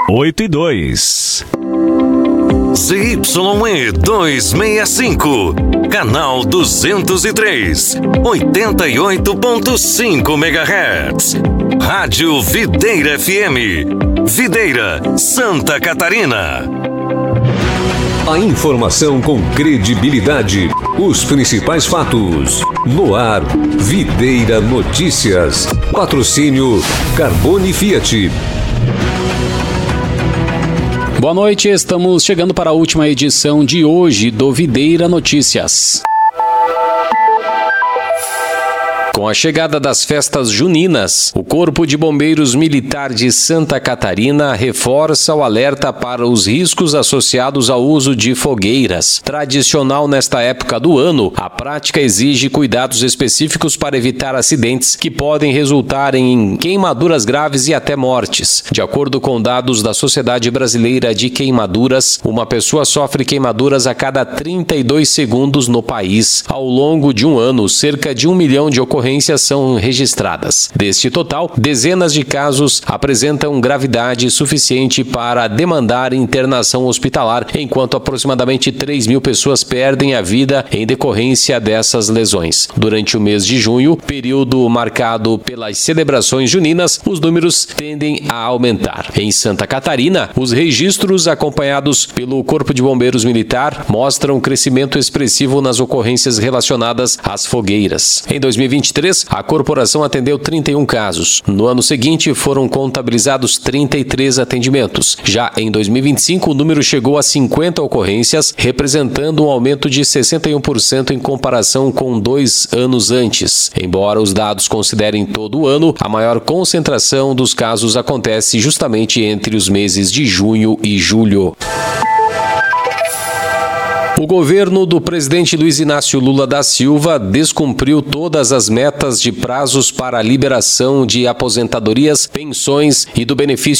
8:02. ZYE 265, canal 203, 88.5 MHz. Rádio Videira FM, Videira, Santa Catarina. A informação com credibilidade, os principais fatos. No ar, Videira Notícias. Patrocínio Carbone Fiat. Boa noite, estamos chegando para a última edição de hoje do Videira Notícias. Com a chegada das festas juninas, o Corpo de Bombeiros Militar de Santa Catarina reforça o alerta para os riscos associados ao uso de fogueiras. Tradicional nesta época do ano, a prática exige cuidados específicos para evitar acidentes que podem resultar em queimaduras graves e até mortes. De acordo com dados da Sociedade Brasileira de Queimaduras, uma pessoa sofre queimaduras a cada 32 segundos no país. Ao longo de um ano, cerca de 1 milhão de ocorrências são registradas. Deste total, dezenas de casos apresentam gravidade suficiente para demandar internação hospitalar, enquanto aproximadamente 3 mil pessoas perdem a vida em decorrência dessas lesões. Durante o mês de junho, período marcado pelas celebrações juninas, os números tendem a aumentar. Em Santa Catarina, os registros acompanhados pelo Corpo de Bombeiros Militar mostram um crescimento expressivo nas ocorrências relacionadas às fogueiras. Em 2023, a corporação atendeu 31 casos. No ano seguinte, foram contabilizados 33 atendimentos. Já em 2025, o número chegou a 50 ocorrências, representando um aumento de 61% em comparação com 2 anos antes. Embora os dados considerem todo o ano, a maior concentração dos casos acontece justamente entre os meses de junho e julho. O governo do presidente Luiz Inácio Lula da Silva descumpriu todas as metas de prazos para a liberação de aposentadorias, pensões e do benefício